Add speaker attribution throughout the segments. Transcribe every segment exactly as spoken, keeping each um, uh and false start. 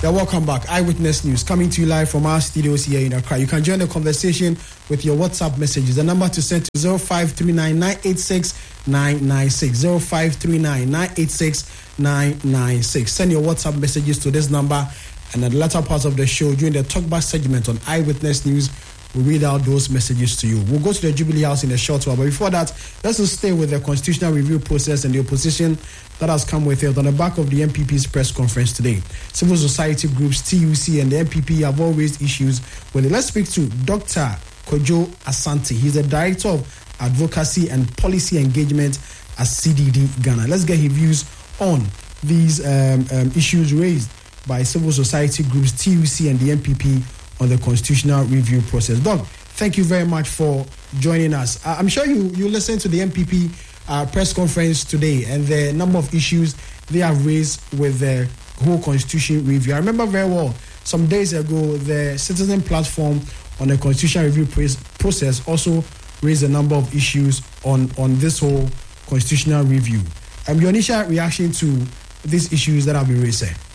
Speaker 1: Yeah, welcome back. Eyewitness News coming to you live from our studios here in Accra. You can join the conversation with your WhatsApp messages. The number to send to zero five three nine, nine eight six, nine nine six. zero five three nine, nine eight six, nine nine six. Send your WhatsApp messages to this number, and at the latter part of the show, during the talkback segment on Eyewitness News, we'll read out those messages to you. We'll go to the Jubilee House in a short while, but before that, let's just stay with the constitutional review process and the opposition that has come with it on the back of the M P P's press conference today. Civil society groups, T U C and the M P P have all raised issues with it. Let's speak to Doctor Kojo Asante. He's the Director of Advocacy and Policy Engagement at C D D Ghana. Let's get his views on these um, um, issues raised by civil society groups, T U C and the M P P on the constitutional review process. Doc, thank you very much for joining us. I'm sure you, you listened to the M P P uh, press conference today and the number of issues they have raised with the whole constitution review. I remember very well, some days ago, the Citizen Platform on the constitutional review process also raised a number of issues on, on this whole constitutional review. Um, your initial reaction to these issues that have been raised, sir?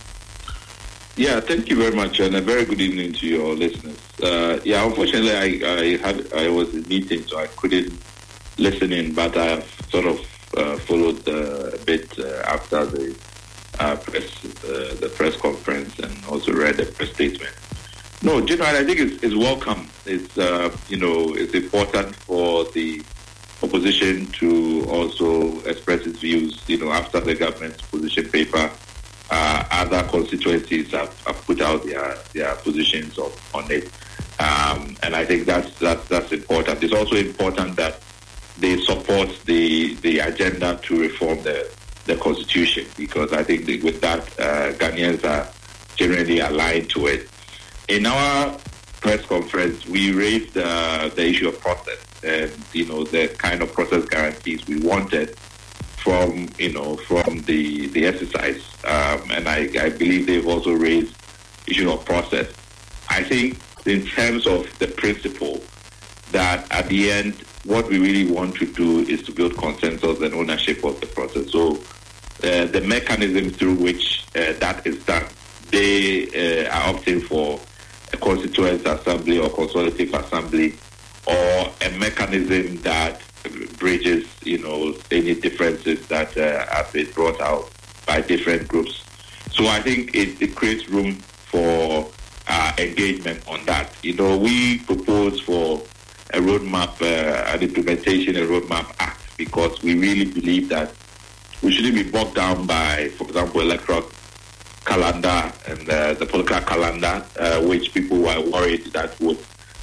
Speaker 2: Yeah, thank you very much, and a very good evening to your listeners. Uh, yeah, unfortunately, I, I had I was in meeting, so I couldn't listen in, but I have sort of uh, followed uh, a bit uh, after the uh, press uh, the press conference, and also read the press statement. No, generally, I think it's, it's welcome. It's uh, you know it's important for the opposition to also express its views. You know, after the government's position paper. Uh, other constituencies have, have put out their their positions on, on it, um, and I think that's that's that's important. It's also important that they support the the agenda to reform the the constitution, because I think that with that uh, Ghanaians are generally aligned to it. In our press conference, we raised uh, the issue of process and you know the kind of process guarantees we wanted from you know from the the exercise, um, and I, I believe they've also raised issue of process. I think in terms of the principle that at the end what we really want to do is to build consensus and ownership of the process. So uh, the mechanism through which uh, that is done, they uh, are opting for a constituent assembly or consultative assembly, or a mechanism that bridges, you know, any differences that uh, have been brought out by different groups. So I think it, it creates room for uh, engagement on that. You know, we propose for a roadmap, uh, an implementation, a roadmap act, because we really believe that we shouldn't be bogged down by, for example, electoral calendar and uh, the political calendar, uh, which people were worried that would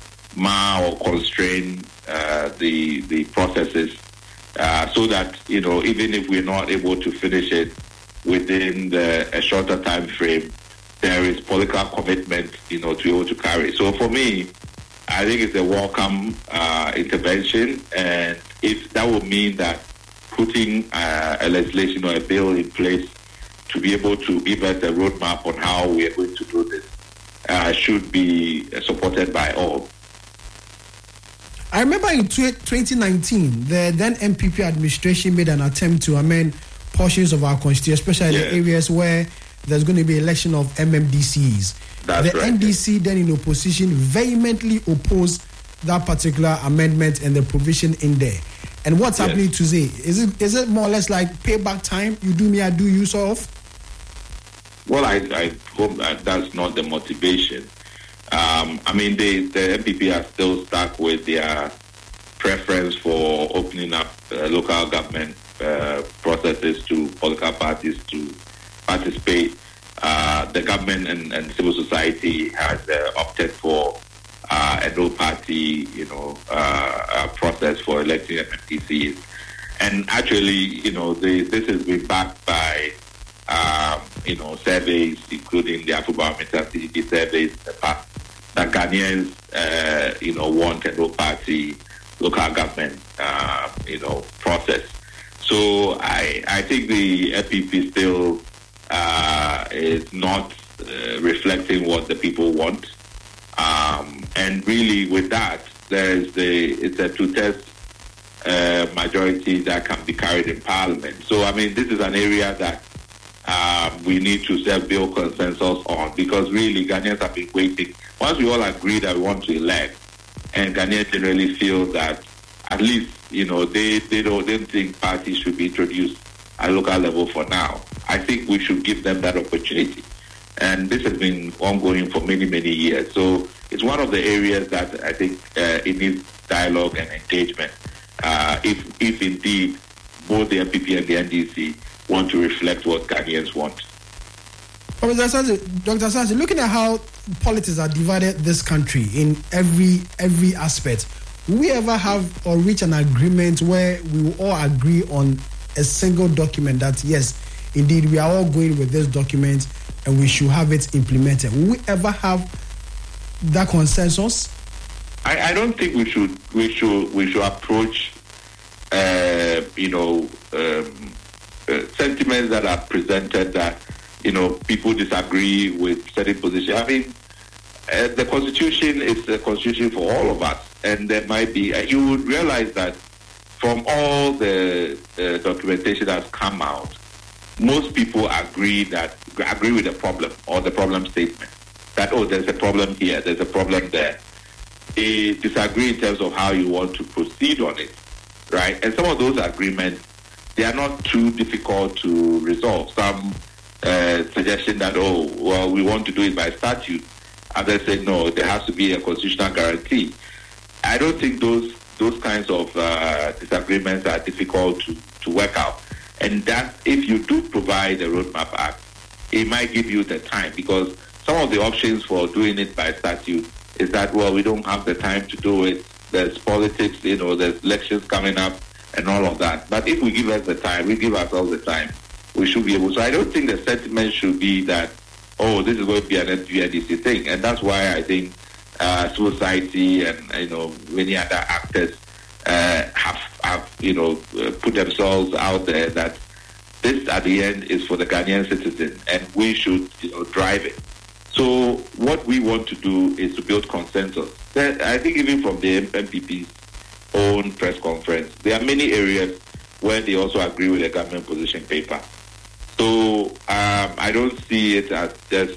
Speaker 2: mar or constrain uh, the the processes, uh, so that you know even if we're not able to finish it within the, a shorter time frame, there is political commitment, you know, to be able to carry. So for me, I think it's a welcome uh, intervention, and if that would mean that putting uh, a legislation or a bill in place to be able to give us a roadmap on how we are going to do this uh, should be supported by all.
Speaker 1: I remember in twenty nineteen, the then M P P administration made an attempt to amend portions of our constitution, especially yeah. in the areas where there's going to be election of M M D Cs.
Speaker 2: That's
Speaker 1: the
Speaker 2: right,
Speaker 1: N D C, yeah. then in opposition, vehemently opposed that particular amendment and the provision in there. And what's yes. happening today? Is it is it more or less like payback time? You do me, I do you, sort of?
Speaker 2: Well, I, I hope that that's not the motivation. Um, I mean, they, the M P P are still stuck with their preference for opening up uh, local government uh, processes to political parties to participate. Uh, the government and, and civil society has uh, opted for uh, a no-party, you know, uh, uh, process for electing M M D Cs. And actually, you know, the, this has been backed by, um, you know, surveys, including the Afrobarometer C D P surveys in the past, that Ghanaians, uh, you know, want a no-party local government, uh, you know, process. So I, I think the F P P still uh, is not uh, reflecting what the people want. Um, and really, with that, there is the it's a two-thirds uh, majority that can be carried in Parliament. So I mean, this is an area that um, we we need to set build consensus on, because really Ghanaians have been waiting. Once we all agree that we want to elect, and Ghanaians generally feel that at least, you know, they, they don't, they don't think parties should be introduced at local level for now. I think we should give them that opportunity. And this has been ongoing for many, many years. So it's one of the areas that I think uh, it needs dialogue and engagement. Uh, if, if indeed both the N P P and the N D C want to reflect what Ghanaians want.
Speaker 1: Doctor Asante, Doctor Asante, looking at how politics are divided this country in every every aspect, will we ever have or reach an agreement where we will all agree on a single document that, yes, indeed, we are all going with this document and we should have it implemented? Will we ever have that consensus?
Speaker 2: I, I don't think we should we should we should approach uh, you know um, uh, sentiments that are presented that, you know, people disagree with certain positions. I mean, uh, the Constitution is a Constitution for all of us, and there might be, uh, you would realize that from all the uh, documentation that's come out, most people agree that agree with the problem or the problem statement. That, oh, there's a problem here, there's a problem there. They disagree in terms of how you want to proceed on it, right? And some of those agreements, they are not too difficult to resolve. Some uh, suggestion that, oh, well, we want to do it by statute. Others say, no, there has to be a constitutional guarantee. I don't think those those kinds of uh, disagreements are difficult to, to work out. And that, if you do provide a Roadmap Act, it might give you the time, because some of the options for doing it by statute is that, well, we don't have the time to do it. There's politics, you know, there's elections coming up and all of that. But if we give us the time, we give ourselves the time, we should be able. So I don't think the sentiment should be that, oh, this is going to be an N P P N D C thing. And that's why I think uh, civil society and, you know, many other actors uh, have, have, you know, uh, put themselves out there that this, at the end, is for the Ghanaian citizen, and we should, you know, drive it. So what we want to do is to build consensus. I think even from the N P P's own press conference, there are many areas where they also agree with the government position paper. So um, I don't see it as just,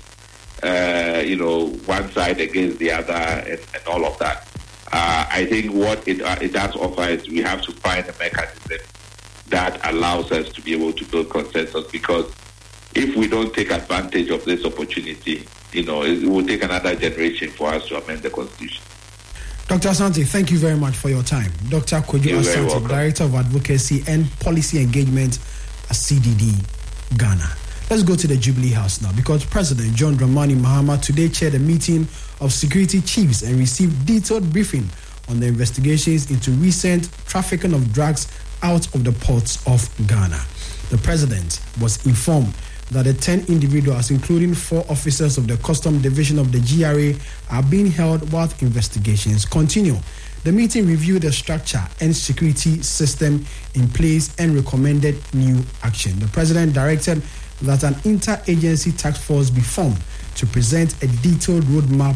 Speaker 2: uh, you know, one side against the other and, and all of that. Uh, I think what it, uh, it does offer is we have to find a mechanism that allows us to be able to build consensus, because if we don't take advantage of this opportunity, you know, it will take another generation for us to amend the Constitution.
Speaker 1: Doctor Asante, thank you very much for your time. Doctor Kojo Asante, Director of Advocacy and Policy Engagement at C D D, Ghana. Let's go to the Jubilee House now, because President John Dramani Mahama today chaired a meeting of security chiefs and received detailed briefing on the investigations into recent trafficking of drugs out of the ports of Ghana. The President was informed that the ten individuals, including four officers of the Custom Division of the G R A, are being held while investigations continue. The meeting reviewed the structure and security system in place and recommended new action. The President directed that an interagency task force be formed to present a detailed roadmap,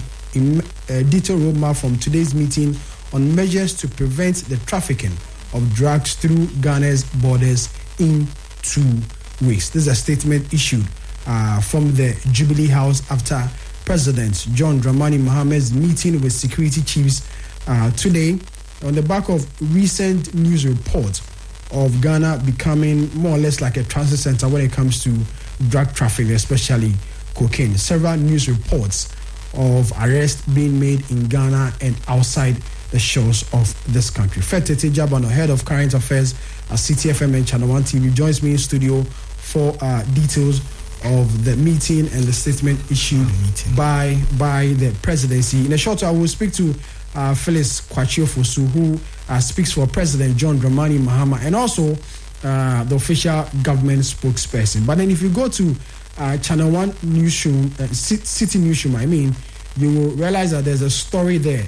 Speaker 1: a detailed roadmap from today's meeting on measures to prevent the trafficking of drugs through Ghana's borders in two weeks. This is a statement issued uh, from the Jubilee House after President John Dramani Mahama's meeting with security chiefs uh, today, on the back of recent news reports of Ghana becoming more or less like a transit center when it comes to drug trafficking, especially cocaine. Several news reports of arrests being made in Ghana and outside the shores of this country. Fetete Jabano, Head of Current Affairs at C T F M and Channel One T V, joins me in studio for uh, details of the meeting and the statement issued by by the presidency. In a short while, I will speak to uh, Phyllis Kwachiofosu, who uh, speaks for President John Dramani Mahama, and also uh, the official government spokesperson. But then if you go to uh, Channel One newsroom, uh, City newsroom, I mean, you will realize that there's a story there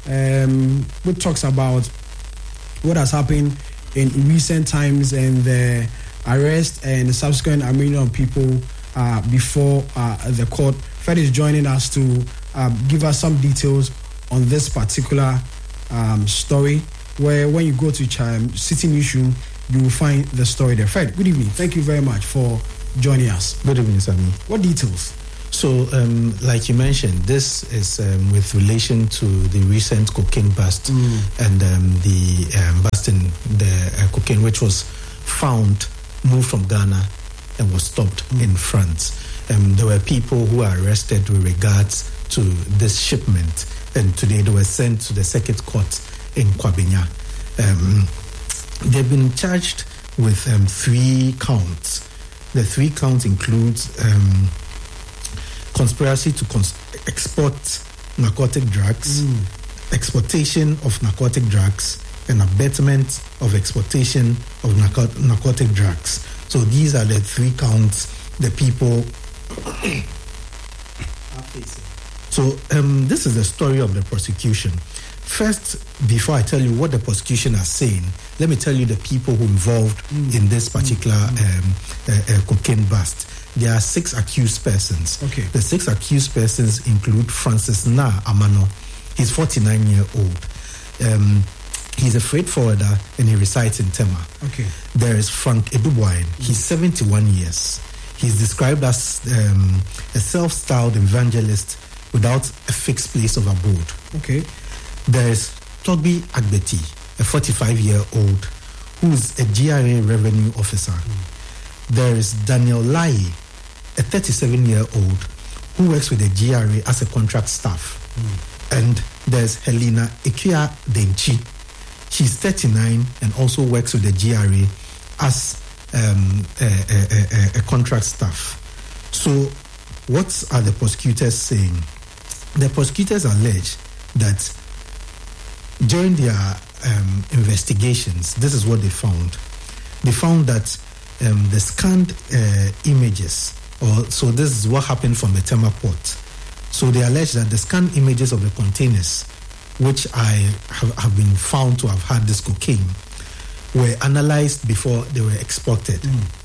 Speaker 1: um, which talks about what has happened in recent times and the arrest and the subsequent arraignment of people uh, before uh, the court. Fed is joining us to uh, give us some details on this particular um, story, where when you go to Ch- City Newsroom, you will find the story there. Fed, good evening. Thank you very much for joining us.
Speaker 3: Good evening, Sami.
Speaker 1: What details?
Speaker 3: So, um, like you mentioned, this is um, with relation to the recent cocaine bust mm. and um, the um, bust in the uh, cocaine, which was found, moved from Ghana and was stopped mm. in France. Um, there were people who were arrested with regards to this shipment, and today they were sent to the circuit court in Kwabenya. Um, they've been charged with um, three counts. The three counts include um, conspiracy to cons- export narcotic drugs, mm. exportation of narcotic drugs, and abetment of exportation of narco- narcotic drugs. So these are the three counts the people are facing. So um, this is the story of the prosecution. First, before I tell you what the prosecution are saying, let me tell you the people who involved mm. in this particular mm. um, uh, uh, cocaine bust. There are six accused persons.
Speaker 1: Okay.
Speaker 3: The six accused persons include Francis Na Amano. He's forty-nine years old. Um, he's a freight forwarder and he resides in Tema.
Speaker 1: Okay.
Speaker 3: There is Frank Eduboyne. Mm. He's seventy-one years. He's described as um, a self-styled evangelist without a fixed place of abode.
Speaker 1: Okay.
Speaker 3: There is Togbi Agbeti, a forty-five-year-old who's a G R A revenue officer. Mm. There is Daniel Lai, a thirty-seven-year-old who works with the G R A as a contract staff. Mm. And there's Helena Ikia Denchi. She's thirty-nine and also works with the G R A as um, a, a, a, a contract staff. So what are the prosecutors saying? The prosecutors allege that during their um, investigations, this is what they found. They found that um, the scanned uh, images, or so this is what happened from the Tema port. So they allege that the scanned images of the containers, which I have, have been found to have had this cocaine, were analyzed before they were exported.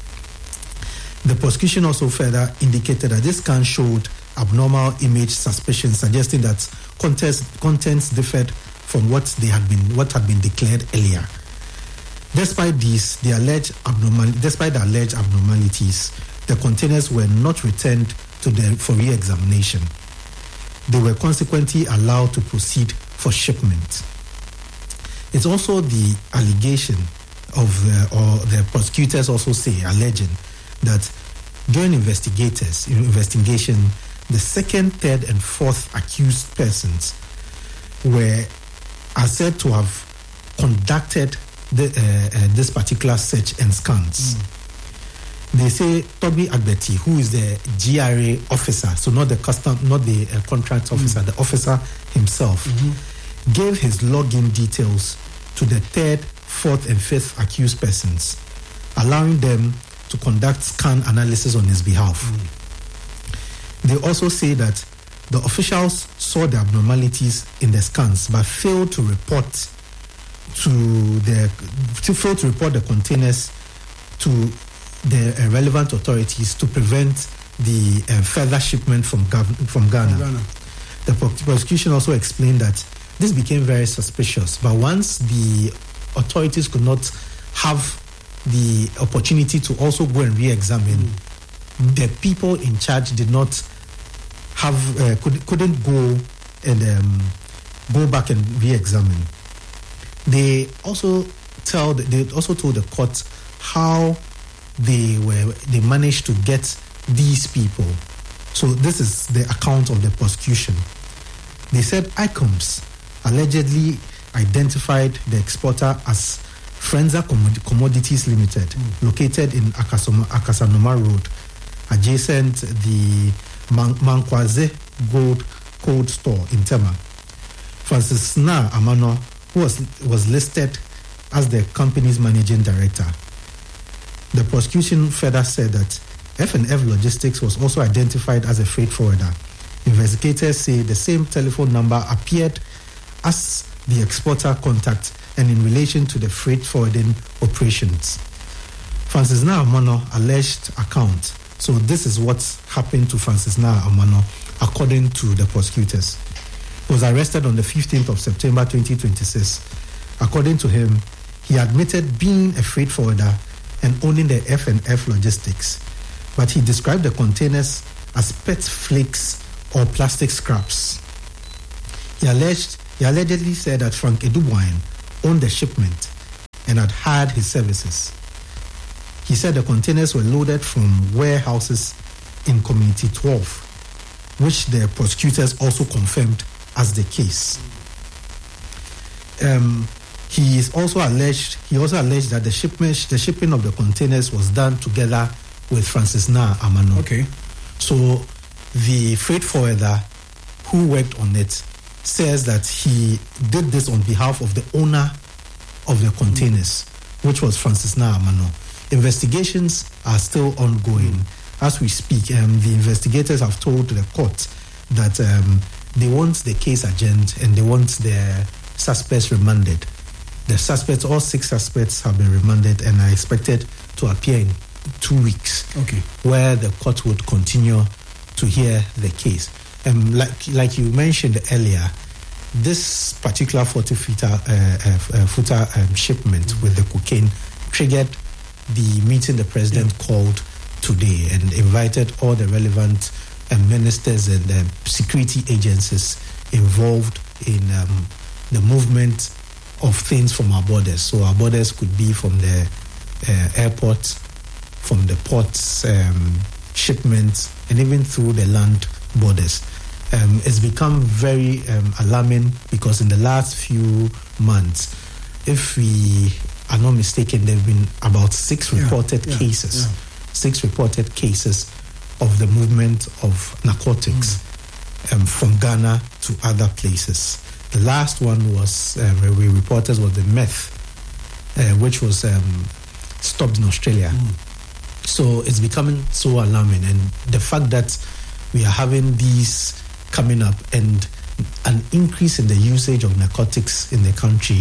Speaker 3: Mm. The prosecution also further indicated that this scan showed abnormal image suspicion, suggesting that contents, contents differed from what they had been, what had been declared earlier. Despite these, the alleged abnormal, despite the alleged abnormalities, the containers were not returned to the for re-examination. They were consequently allowed to proceed for shipment. It's also the allegation of the, or the prosecutors also say, alleging that during investigators investigation, the second, third, and fourth accused persons were are said to have conducted the, uh, uh, this particular search and scans. Mm. They say Toby Agbeti, who is the G R A officer, so not the custom, not the uh, contract officer, mm. the officer himself, mm-hmm. gave his login details to the third, fourth, and fifth accused persons, allowing them to conduct scan analysis on his behalf. Mm. They also say that the officials saw the abnormalities in the scans but failed to report to the to fail to report the containers to the uh, relevant authorities to prevent the uh, further shipment from Gav- from Ghana. From Ghana. The prosecution also explained that this became very suspicious, but once the authorities could not have the opportunity to also go and re-examine, mm. the people in charge did not have uh, could, couldn't go and um, go back and re-examine. They also tell they also told the court how they were they managed to get these people. So this is the account of the prosecution. They said ICOMS allegedly identified the exporter as Frenza Commodities Limited, mm. located in Akasoma, Akasanoma Road, adjacent the Man- Mankwaze Gold Cold Store in Tema. Francis Na Amano, who was, was listed as the company's managing director. The prosecution further said that F and F Logistics was also identified as a freight forwarder. Investigators say the same telephone number appeared as the exporter contact and in relation to the freight forwarding operations. Francis Na Amano alleged account. So this is what happened to Francis Na Amano according to the prosecutors. He was arrested on the fifteenth of September twenty twenty-six. According to him, he admitted being a freight forwarder and owning the F and F Logistics. but he described the containers as pet flakes or plastic scraps. He alleged, he allegedly said that Frank Edubuain owned the shipment and had hired his services. He said the containers were loaded from warehouses in Community twelve, which the prosecutors also confirmed as the case. Um, he is also alleged. He also alleged that the shipment, the shipping of the containers was done together with Francis Nah Amano.
Speaker 1: Okay.
Speaker 3: So the freight forwarder who worked on it says that he did this on behalf of the owner of the containers, mm. which was Francis Nah Amano. Investigations are still ongoing. Mm. As we speak, um, the investigators have told the court that um, they want the case adjourned and they want the suspects remanded. The suspects, all six suspects, have been remanded and are expected to appear in two weeks.
Speaker 1: Okay. Where
Speaker 3: the court would continue to hear the case. Um, like like you mentioned earlier, this particular forty-footer uh, uh, uh, footer um, shipment mm-hmm. with the cocaine triggered the meeting the president yeah. called today and invited all the relevant uh, ministers and uh, security agencies involved in um, the movement of things from our borders. So our borders could be from the uh, airport, from the ports, um, shipments, and even through the land borders. Um, it's become very um, alarming because in the last few months, if we are not mistaken, there have been about six reported yeah, yeah, cases, yeah. six reported cases of the movement of narcotics mm. um, from Ghana to other places. The last one was, uh, where we reported, was the meth, uh, which was um, stopped in Australia. Mm. So it's becoming so alarming. And the fact that we are having these coming up and an increase in the usage of narcotics in the country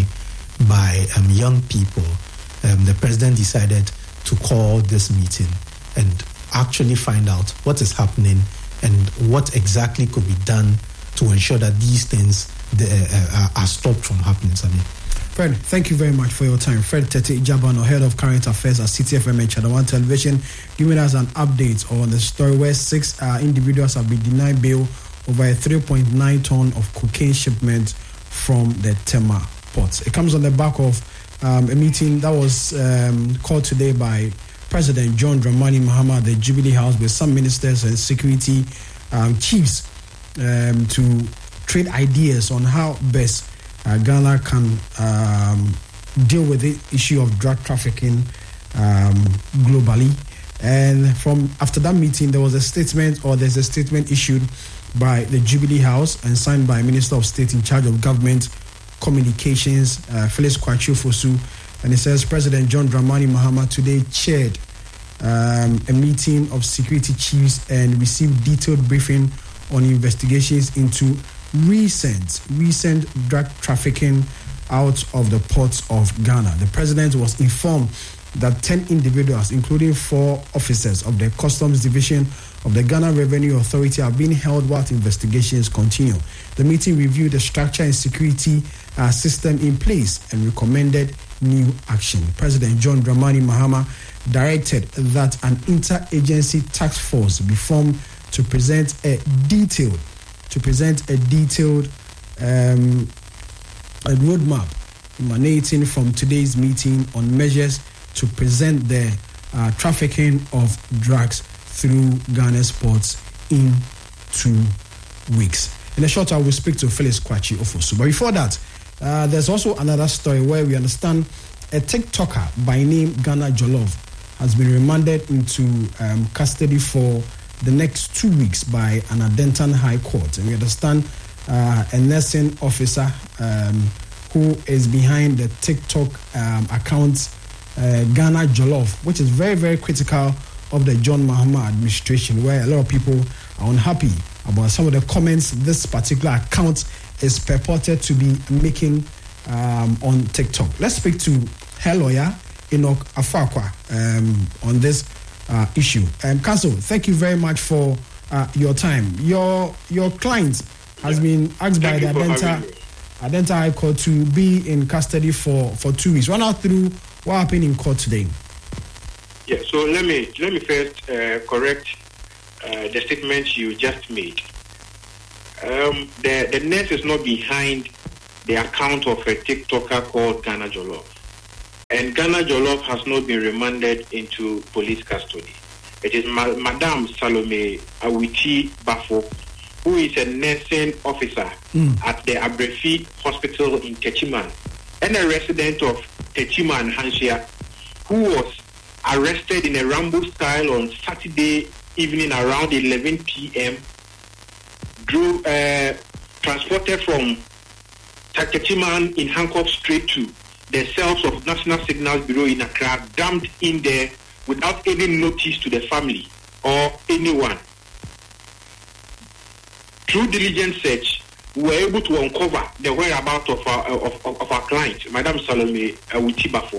Speaker 3: by um, young people, um, the president decided to call this meeting and actually find out what is happening and what exactly could be done to ensure that these things the, uh, uh, are stopped from happening. Sami.
Speaker 1: Fred, thank you very much for your time. Fred Tete Ijabano, Head of Current Affairs at C T F M and Channel one Television, giving us an update on the story where six uh, individuals have been denied bail over a three point nine ton of cocaine shipment from the Tema port. It comes on the back of um, a meeting that was um, called today by President John Dramani Mahama at the Jubilee House with some ministers and security um, chiefs um, to trade ideas on how best uh, Ghana can um, deal with the issue of drug trafficking um, globally. And from after that meeting, there was a statement, or there's a statement issued by the Jubilee House and signed by Minister of State in charge of Government Communications, uh, Phyllis Kwakye Ofosu. And it says President John Dramani Mahama today chaired um, a meeting of security chiefs and received detailed briefing on investigations into recent recent drug trafficking out of the ports of Ghana. The president was informed that ten individuals, including four officers of the Customs Division of the Ghana Revenue Authority, are being held while investigations continue. The meeting reviewed the structure and security uh, system in place and recommended new action. President John Dramani Mahama directed that an interagency task force be formed to present a detailed to present a detailed um, a roadmap emanating from today's meeting on measures to present the uh, trafficking of drugs through Ghana's ports in two weeks. In a short while, we'll speak to Phyllis Kwakye Ofosu. But before that, uh, there's also another story where we understand a TikToker by name Ghana Jollof has been remanded into um, custody for the next two weeks by an Adentan High Court. And we understand uh, a nursing officer um, who is behind the TikTok um, account uh, Ghana Jollof, which is very, very critical of the John Mahama administration, where a lot of people are unhappy about some of the comments this particular account is purported to be making um, on TikTok. Let's speak to her lawyer, Enoch Afakwa, um, on this uh, issue. Um, Counsel, thank you very much for uh, your time. Your your client has yeah. been asked thank by the Adenta, Adenta High Court to be in custody for, for two weeks. Run out through what happened in court today.
Speaker 2: Yeah, so
Speaker 4: so let me let me first uh, correct uh, the statement you just made. Um, the the nurse is not behind the account of a TikToker called Ghana Jollof, and Ghana Jollof has not been remanded into police custody. It is Ma- Madame Salome Awiti Bafo, who is a nursing officer mm. at the Abrefi Hospital in Techiman, and a resident of Techiman, Hanshia, who was arrested in a Rambo style on Saturday evening around eleven p.m. Drew, uh, transported from Techiman in handcuffs straight to the cells of National Signals Bureau in Accra, dumped in there without any notice to the family or anyone. Through diligent search, we were able to uncover the whereabouts of our of, of, of our client, Madame Salome Awiti Bafo.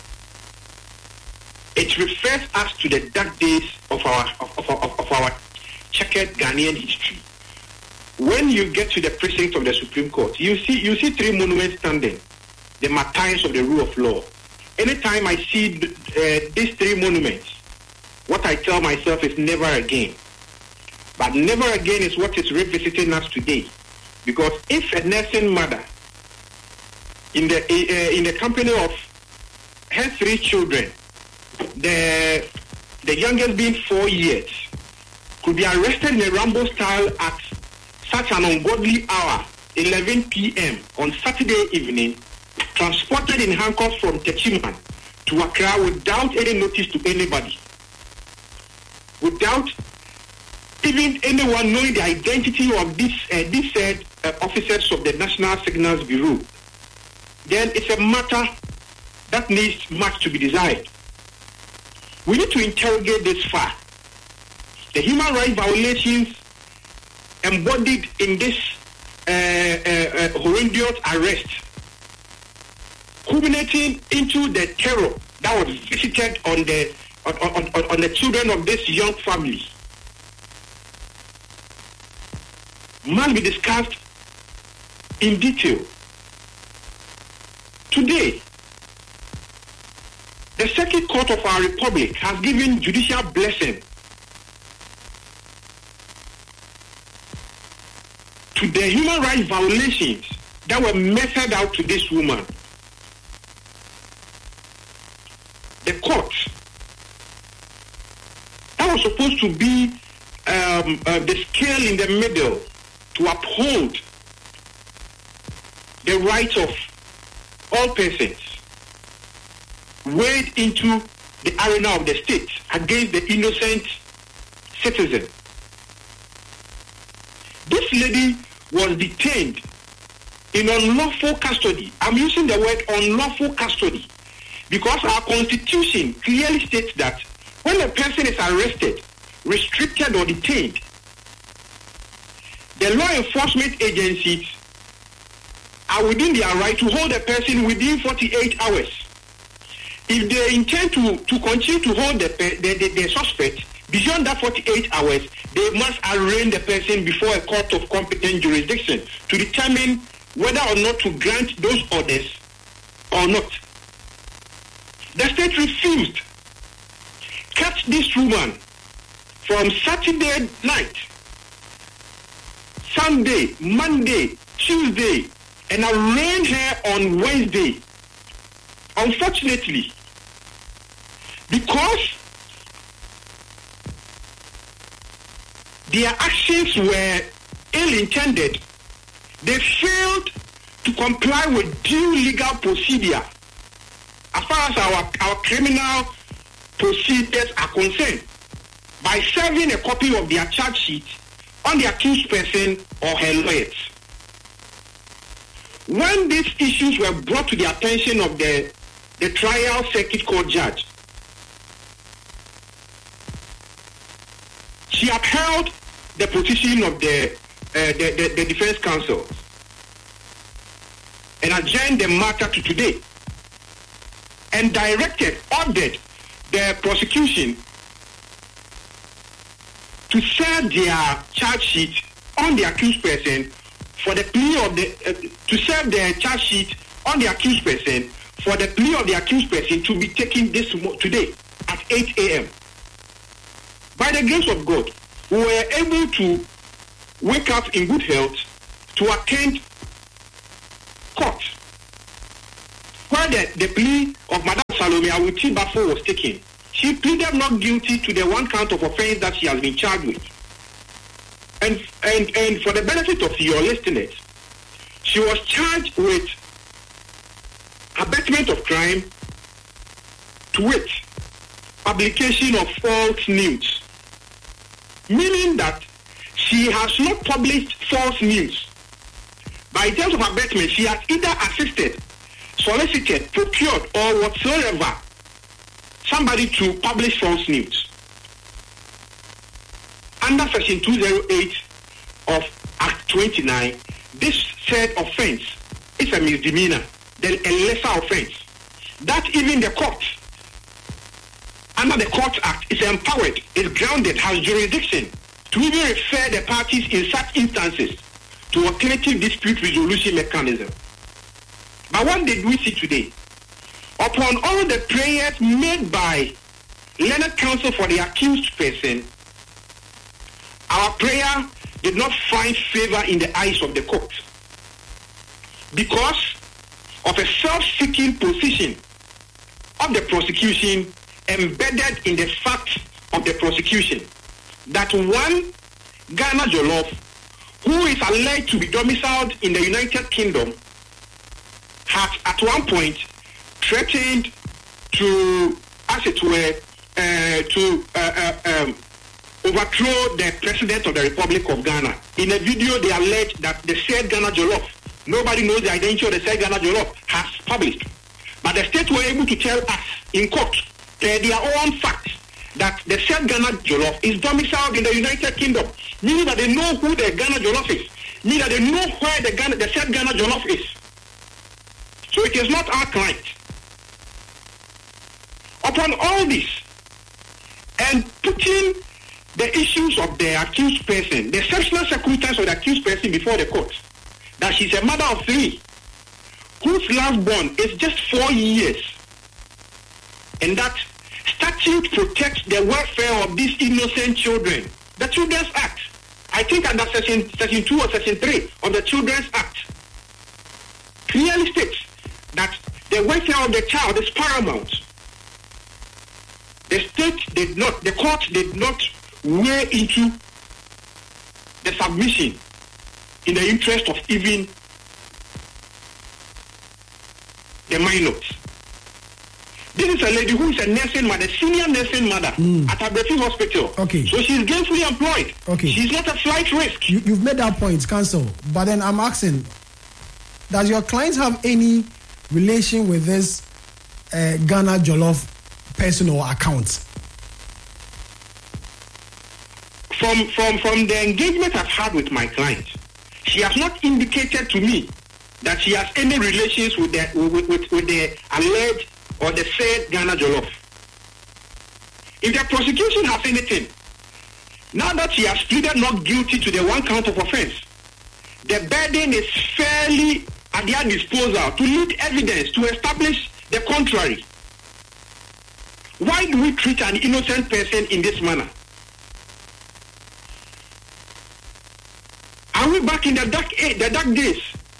Speaker 4: It refers us to the dark days of our of, of, of, of our checkered Ghanaian history. When you get to the precinct of the Supreme Court, you see you see three monuments standing, the martyrs of the rule of law. Anytime I see uh, these three monuments, what I tell myself is never again. But never again is what is revisiting us today. Because if a nursing mother in the uh, in the company of her three children, the the youngest being four years, could be arrested in a Rambo style at such an ungodly hour, eleven p.m. on Saturday evening, transported in handcuffs from Techiman to Accra without any notice to anybody, without even anyone knowing the identity of these uh, these uh, uh, officers of the National Signals Bureau, then it's a matter that needs much to be desired. We need to interrogate this fact. The human rights violations embodied in this uh, uh, uh, horrendous arrest, culminating into the terror that was visited on the on, on, on the children of this young family, must be discussed in detail. Today, the Circuit Court of our Republic has given judicial blessing to the human rights violations that were meted out to this woman. The court that was supposed to be um, uh, the scale in the middle to uphold the rights of all persons, wade into the arena of the state against the innocent citizen. This lady was detained in unlawful custody. I'm using the word unlawful custody because our constitution clearly states that when a person is arrested, restricted or detained, the law enforcement agencies are within their right to hold a person within forty-eight hours. If they intend to, to continue to hold the, the, the, the suspect beyond that forty-eight hours, they must arraign the person before a court of competent jurisdiction to determine whether or not to grant those orders or not. The state refused. Catch this woman from Saturday night, Sunday, Monday, Tuesday, and arraigned her on Wednesday. Unfortunately, because their actions were ill-intended, they failed to comply with due legal procedure as far as our, our criminal procedures are concerned, by serving a copy of their charge sheet on the accused person or her lawyers. When these issues were brought to the attention of the, the trial circuit court judge, she upheld the position of the, uh, the, the, the defense counsel and adjourned the matter to today and directed, ordered the prosecution to serve their charge sheet on the accused person for the plea of the uh, to serve the charge sheet on the accused person for the plea of the accused person to be taken this mo- today. at eight a.m. By the grace of God, we were able to wake up in good health to attend court, where the, the plea of Madam Salome Awuti Bafo was taken. She pleaded not guilty to the one count of offense that she has been charged with. And, and, and for the benefit of your listeners, she was charged with abetment of crime, to wit, publication of false news, meaning that she has not published false news. By terms of abetment, she has either assisted, solicited, procured, or whatsoever somebody to publish false news. Under Section two oh eight of Act twenty-nine, this said offense is a misdemeanor, then a lesser offense. That even the court, under the Court Act, is empowered, is grounded, has jurisdiction to even refer the parties in such instances to alternative dispute resolution mechanism. But what did we see today? Upon all the prayers made by learned counsel for the accused person, our prayer did not find favor in the eyes of the court because of a self-seeking position of the prosecution embedded in the fact of the prosecution that one Ghana Jollof, who is alleged to be domiciled in the United Kingdom, has at one point threatened to, as it were, uh, to uh, uh, um, overthrow the President of the Republic of Ghana. In a video, they allege that the said Ghana Jollof, nobody knows the identity of the said Ghana Jollof, has published. But the state were able to tell us in court, per their own facts, that the said Ghana Jollof is domiciled in the United Kingdom, meaning that they know who the Ghana Jollof is, meaning that they know where the, Ghana, the said Ghana Jollof is. So it is not our client. Upon all this, and putting the issues of the accused person, the exceptional circumstance of the accused person before the court, that she's a mother of three, whose last born is just four years, and that statute protects the welfare of these innocent children. The Children's Act, I think under section, section two or section three of the Children's Act, clearly states that the welfare of the child is paramount. The state did not, the court did not weigh into the submission in the interest of even the minors. This is a lady who is a nursing mother, senior nursing mother mm. at Abrefi Hospital.
Speaker 1: Okay.
Speaker 4: So she's gainfully employed.
Speaker 1: Okay.
Speaker 4: She's not a flight risk.
Speaker 1: You, you've made that point, counsel. But then I'm asking, does your client have any relation with this uh, Ghana Jollof personal account?
Speaker 4: From, from, from the engagement I've had with my client, she has not indicated to me that she has any relations with the, with, with, with the alleged or the said Ghana Jollof. If the prosecution has anything, now that she has pleaded not guilty to the one count of offense, the burden is fairly at their disposal to lead evidence to establish the contrary. Why do we treat an innocent person in this manner? Are we back in the dark, the dark days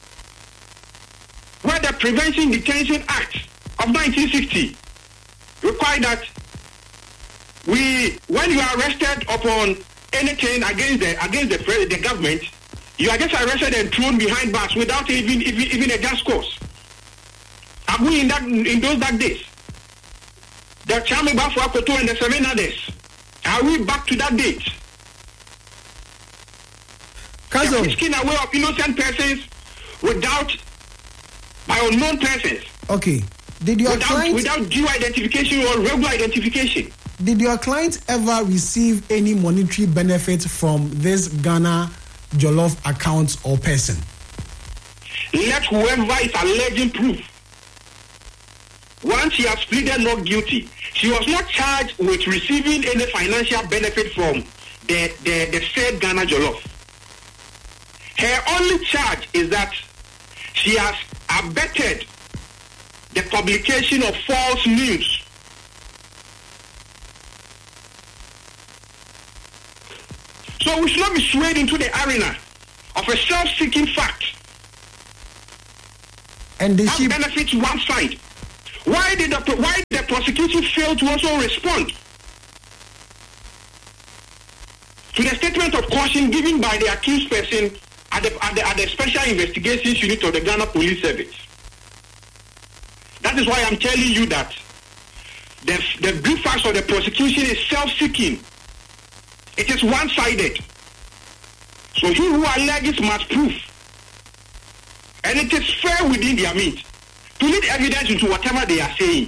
Speaker 4: where the Prevention Detention Act of nineteen sixty required that we, when you are arrested upon anything against the against the, the government, you are just arrested and thrown behind bars without even even, even a just cause. Are we in that in those dark days? The Chame Bafo Akoto and the seven others. Are we back to that date?
Speaker 1: Counsel,
Speaker 4: taking away of innocent persons without by unknown persons.
Speaker 1: Okay. Did your
Speaker 4: without,
Speaker 1: client
Speaker 4: without due identification or regular identification?
Speaker 1: Did your client ever receive any monetary benefit from this Ghana Jollof account or person?
Speaker 4: Let whoever is alleging proof. Once she has pleaded not guilty, she was not charged with receiving any financial benefit from the, the, the said Ghana Jollof. Her only charge is that she has abetted the publication of false news So we should not be swayed into the arena of a self-seeking fact.
Speaker 1: And the
Speaker 4: that benefits one side. Why did the why did the prosecution fail to also respond to the statement of caution given by the accused person at the, at the, at the Special Investigations Unit of the Ghana Police Service? That is why I'm telling you that the, the good facts of the prosecution is self-seeking. It is one-sided. So he who alleges must prove. And it is fair within their means to lead evidence into whatever they are saying.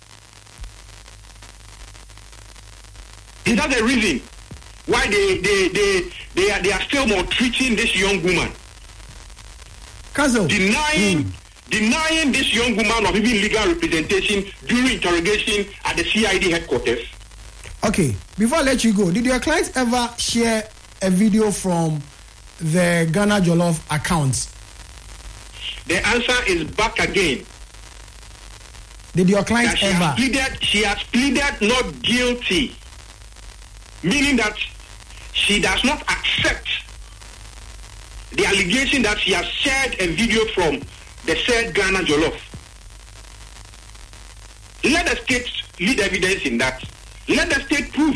Speaker 4: Is that the reason why they they they they are, they are still maltreating this young woman?
Speaker 1: Cousin.
Speaker 4: Denying
Speaker 1: mm.
Speaker 4: denying this young woman of even legal representation during interrogation at the C I D headquarters.
Speaker 1: Okay, before I let you go, did your client ever share a video from the Ghana Jollof account?
Speaker 4: The answer is back again.
Speaker 1: Did your client
Speaker 4: she
Speaker 1: ever?
Speaker 4: Has pleaded, she has pleaded not guilty, meaning that she does not accept the allegation that she has shared a video from the said Ghana Jollof. Let the state lead evidence in that. Let the state prove.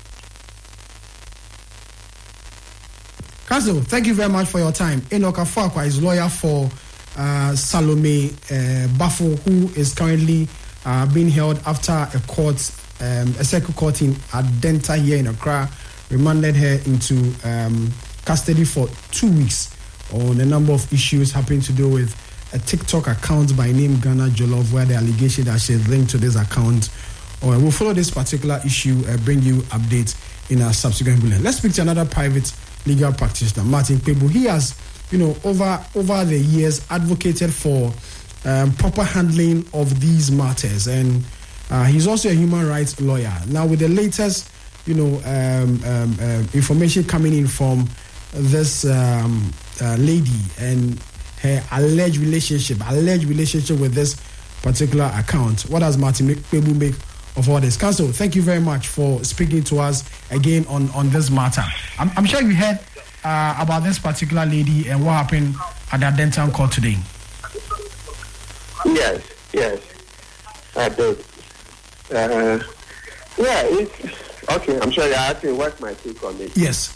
Speaker 1: Counsel, thank you very much for your time. Enoch Afua is lawyer for uh, Salome uh, Bafo, who is currently uh, being held after a court, um, a circuit court in Adenta here in Accra, remanded her into um, custody for two weeks on a number of issues having to do with a TikTok account by name Ghana Jollof, where the allegation that she is linked to this account. Or we'll follow this particular issue, uh, bring you updates in our subsequent bulletin. Let's speak to another private legal practitioner, Martin Kpebu. He has, you know, over over the years advocated for um, proper handling of these matters, and uh, he's also a human rights lawyer. Now, with the latest, you know, um, um, uh, information coming in from this um, uh, lady and her alleged relationship, alleged relationship with this particular account, what does Martin Kpebu make of all this? Counsel, thank you very much for speaking to us again on, on this matter. I'm, I'm sure you heard uh, about this particular lady and what happened at the Denton court today.
Speaker 5: Yes, yes, I did. Uh, yeah, it's okay. I'm sure you're asking what's my take on it.
Speaker 1: Yes.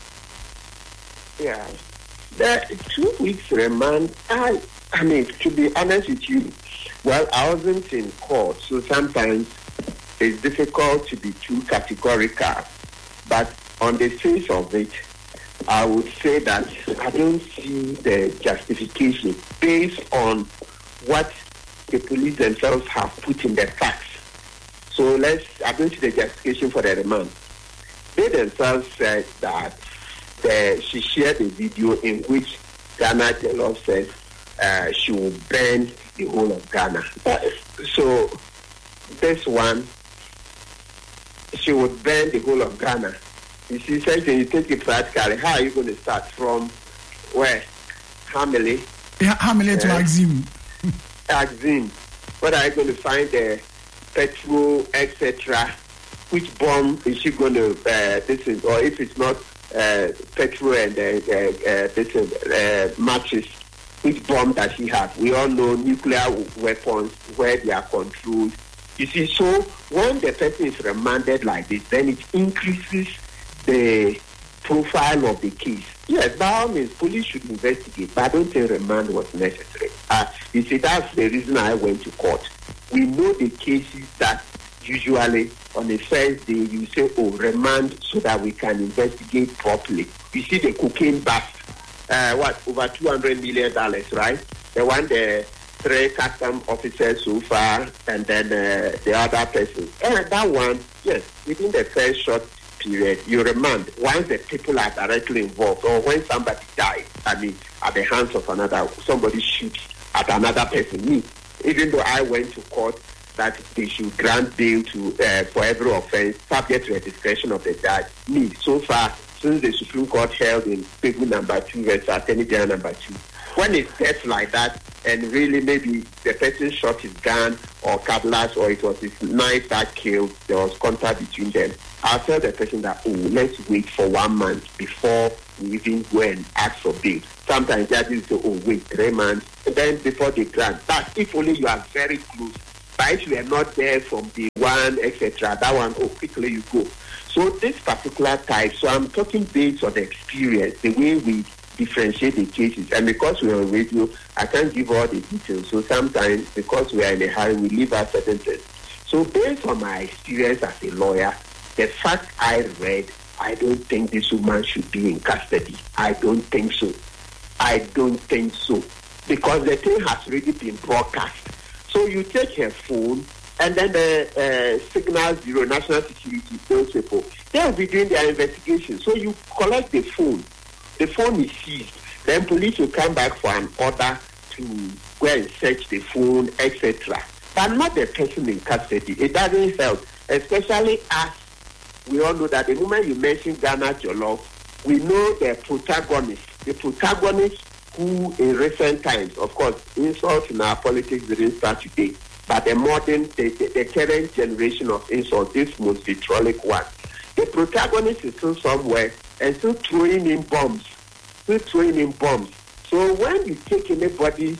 Speaker 5: Yeah, the two weeks remand. I, I mean, to be honest with you, well, I wasn't in court, so sometimes it's difficult to be too categorical, but on the face of it, I would say that I don't see the justification based on what the police themselves have put in the facts. So let's, I don't see the justification for the remand. They themselves said that the, she shared a video in which Ghana Jollof says uh, she will burn the whole of Ghana. So this one, she would burn the whole of Ghana. You see, something you take it practically. How are you going to start from where? Hamele?
Speaker 1: Yeah, Hamele to
Speaker 5: uh,
Speaker 1: Axim.
Speaker 5: Axim. What are you going to find there? Petrol, et cetera. Which bomb is she going to? Uh, this is, or if it's not uh, petrol and uh, uh, this is, uh, matches, which bomb does she have? We all know nuclear weapons, where they are controlled. You see, so when the person is remanded like this, then it increases the profile of the case. Yes, by all means, police should investigate, but I don't think remand was necessary. Uh, you see, that's the reason I went to court. We know the cases that usually on the first day you say, oh, remand so that we can investigate properly. You see the cocaine bust, uh, what, over two hundred million dollars, right? The one the three custom officers so far, and then uh, the other person. And that one, yes, within the first short period, you remand once the people are directly involved, or when somebody dies, I mean, at the hands of another, somebody shoots at another person. Me, even though I went to court that they should grant bail to uh, for every offense, subject to the discretion of the judge. Me, so far, since the Supreme Court held in Pegu number two versus Attorney General number two, when it's death like that, and really maybe the person shot his gun or cutlass, or it was his knife that killed, there was contact between them, I'll tell the person that, oh, let's wait for one month before we even go and ask for bail. Sometimes judges say, oh, wait, three months, and then before they grant. But if only you are very close, but if you are not there from day one, et cetera, that one, oh, quickly you go. So this particular type, so I'm talking based on the experience, the way we differentiate the cases. And because we are on radio, I can't give all the details. So sometimes, because we are in a hurry, we leave out certain things. So based on my experience as a lawyer, the fact I read, I don't think this woman should be in custody. I don't think so. I don't think so. Because the thing has already been broadcast. So you take her phone, and then the uh, Signal Bureau, National Security, those people, they'll be doing their investigation. So you collect the phone. The phone is seized. Then police will come back for an order to go and search the phone, et cetera. But not the person in custody. It doesn't help, especially as we all know that the moment you mention Ghana Jollof, we know the protagonist. The protagonist who in recent times, of course, insults in our politics didn't start today, but the modern, the, the, the current generation of insults, this most vitriolic one. The protagonist is still somewhere and still throwing in bombs, still throwing in bombs. So when you take anybody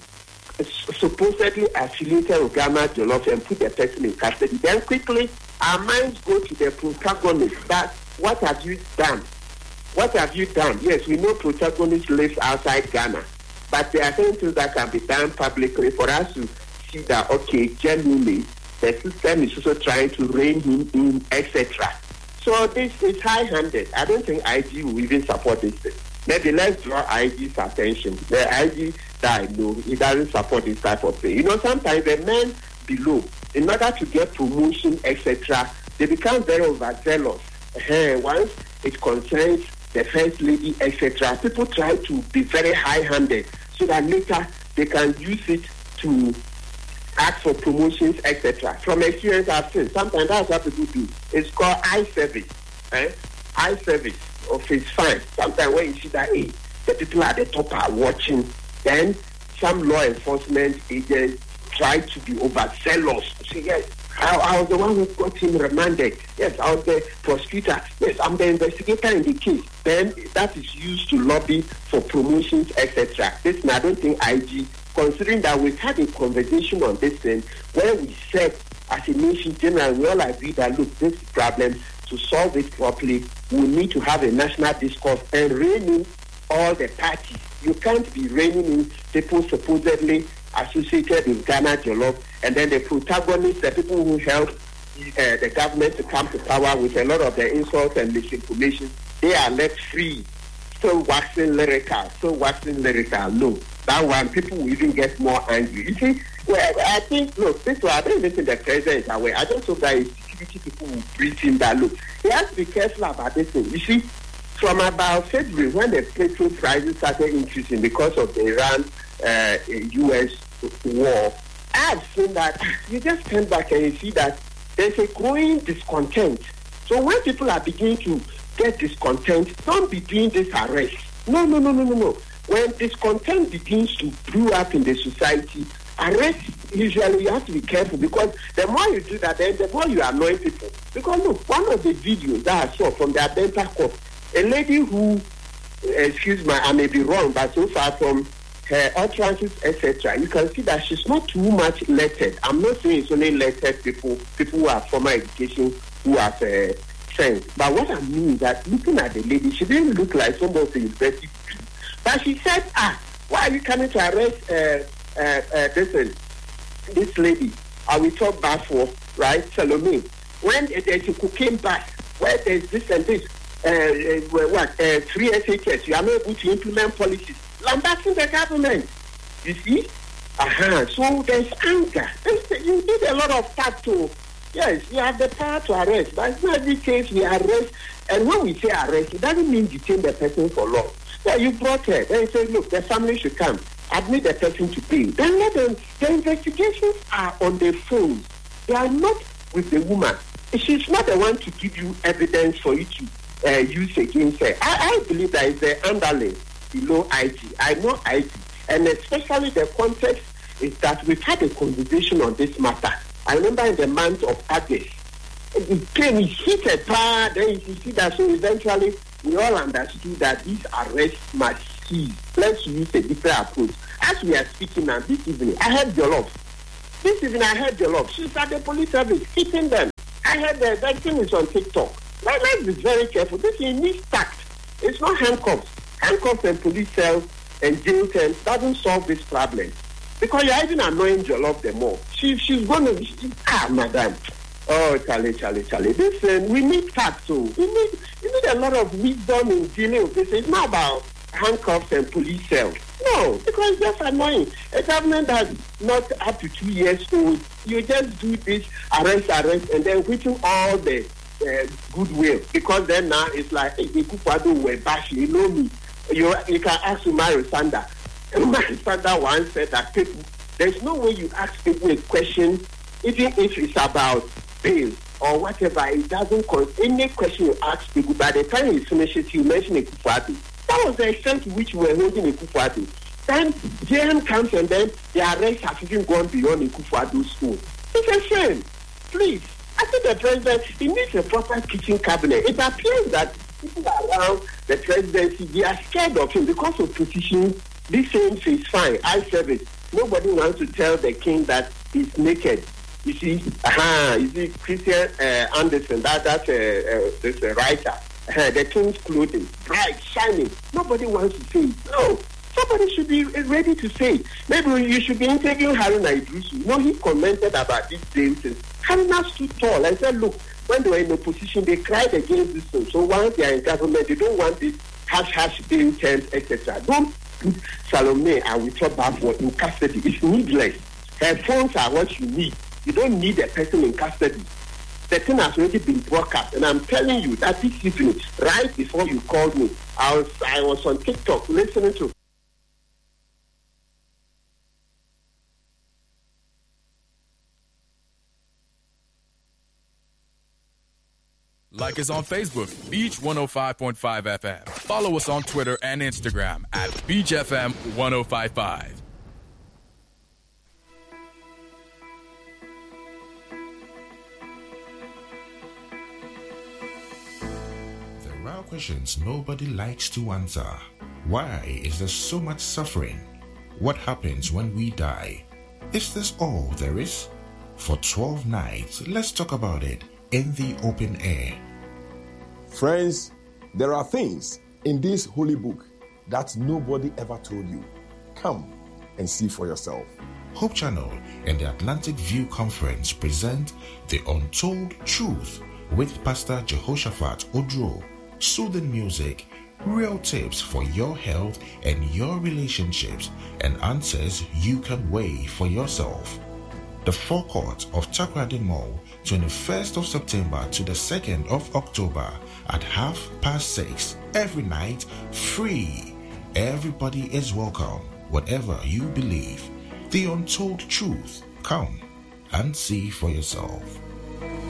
Speaker 5: supposedly affiliated with Ghana Jollof and put the person in custody, then quickly our minds go to the protagonist. That what have you done? What have you done? Yes, we know protagonist lives outside Ghana, but there are certain things that can be done publicly for us to see that, okay, genuinely, the system is also trying to rein him in, et cetera. So this is high-handed. I don't think I G will even support this thing. Maybe let's draw I G's attention. The I G that I know, he doesn't support this type of thing. You know, sometimes the men below, in order to get promotion, et cetera, they become very overzealous. Uh, once it concerns the first lady, et cetera, people try to be very high-handed so that later they can use it to ask for promotions, et cetera. From experience I've seen, sometimes that's what people do. It's called eye service. Eh? Eye service of it's fine. Sometimes when you see that, hey, the people at the top are watching, then some law enforcement agents try to be overzealous. Say, yes, I, I was the one who got him remanded. Yes, I was the prosecutor. Yes, I'm the investigator in the case. Then that is used to lobby for promotions, et cetera. This, I don't think I G, considering that we've had a conversation on this thing where we said, as a nation general, we all agree that, look, this problem, to solve it properly, we need to have a national discourse and rein in all the parties. You can't be reining in people supposedly associated with Ghana Jollof, and then the protagonists, the people who helped uh, the government to come to power with a lot of the insults and misinformation, they are left free, still waxing lyrical, still waxing lyrical. No, that one, people will even get more angry. You see, well, I think, look, this one, I don't even think the president is aware. I just hope that security people will brief him that, look, he has to be careful about this thing. You see, from about February, when the petrol prices started increasing because of the Iran uh, U S war, I've seen that you just stand back and you see that there's a growing discontent. So when people are beginning to get discontent, don't be doing this arrest. No, no, no, no, no, no. When discontent begins to brew up in the society, arrest, usually you have to be careful, because the more you do that, then the more you annoy people. Because look, one of the videos that I saw from the Adenta Court, a lady who, excuse me, I may be wrong, but so far from her utterances, et cetera, you can see that she's not too much lettered. I'm not saying it's only lettered people, people who have formal education, who have uh, sense. But what I mean is that looking at the lady, she didn't look like somebody of the university. But she said, ah, why are you coming to arrest uh, uh, uh, this, uh, this lady? I will talk back for, right, Salome. When there's a cocaine bus, where there's this and this, uh, uh, what, uh, three S H S, you are not able to implement policies. Lambasting the government, you see? Uh-huh. So there's anger. You need a lot of tact to, yes, you have the power to arrest, but it's not every case we arrest. And when we say arrest, it doesn't mean detain the person for long. Yeah, you brought her. Then you say, look, the family should come. Admit the person to pay. Then let them, the investigations are on the phone. They are not with the woman. She's not the one to give you evidence for you to uh, use against her. I, I believe that it's the underling below I G. I know I G. And especially the context is that we've had a conversation on this matter. I remember in the month of August, it came, he heated, then you see that. So eventually, we all understood that this arrest must cease. Let's use a different approach. As we are speaking now, this evening, I heard Jollof. This evening, I heard Jollof. She's at the police service, hitting them. I heard that, that thing is on TikTok. Let, let's be very careful. This is needs tact. It's not handcuffs. Handcuffs and police cells and jail terms doesn't solve this problem. Because you're even annoying Jollof the more. She, she's going to, she, ah, madam. Oh, Charlie, Charlie, Charlie. Listen, we need tact too. We need, we need a lot of wisdom in dealing with this. It's not about handcuffs and police cells. No, because it's just annoying. A government that's not up to two years old, you just do this arrest, arrest, and then waiting all the uh, goodwill. Because then now it's like, hey, we're bashing, you know me. You, you can ask Umaru Sanda. Umaru Sanda once said that people, there's no way you ask people a question, even if it's about bail or whatever, it doesn't cause any question you ask people. By the time you finish it, you mention a Kufuati. That was the extent to which we were holding a Kufuati. Then J M comes and then the arrest has even gone beyond a Kufuati's school. It's a shame. Please, I think the president, he needs a proper kitchen cabinet. It appears that people around the presidency, they are scared of him because of position. This saying is fine, I service. Nobody wants to tell the king that he's naked. You see, uh-huh, you see, Christian uh, Anderson, that that's a uh, uh, this, uh, writer. Uh, the king's clothing, bright, shining. Nobody wants to say it. No, somebody should be ready to say it. Maybe you should be interviewing Haruna Idrisu. You know, he commented about these things. Haruna stood tall and said, look, when they were in opposition, they cried against this thing. So once they are in government, they don't want this hash hash being terms, et cetera. Don't put Salome and Withdraw Bafo in custody. It's needless. Her phones are what you need. You don't need a person in custody. The thing has already been broadcast, and I'm telling you that this evening, right before you called me, I was I was on TikTok listening to.
Speaker 6: Like us on Facebook, Beach one oh five point five F M. Follow us on Twitter and Instagram at Beach F M ten fifty-five.
Speaker 7: Questions nobody likes to answer. Why is there so much suffering? What happens when we die? Is this all there is? For twelve nights, let's talk about it in the open air.
Speaker 8: Friends, there are things in this holy book that nobody ever told you. Come and see for yourself.
Speaker 7: Hope Channel and the Atlantic View Conference present The Untold Truth with Pastor Jehoshaphat Odro. Soothing music, real tips for your health and your relationships, and answers you can weigh for yourself. The forecourt of Takoradi Mall, twenty-first of September to the second of October at half past six every night, free. Everybody is welcome, whatever you believe. The Untold Truth. Come and see for yourself.